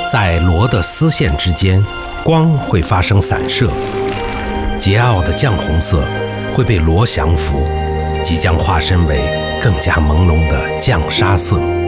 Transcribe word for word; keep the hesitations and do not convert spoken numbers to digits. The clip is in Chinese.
在螺的丝线之间，光会发生散射，桀骜的绛红色会被螺降服，即将化身为更加朦胧的绛纱色。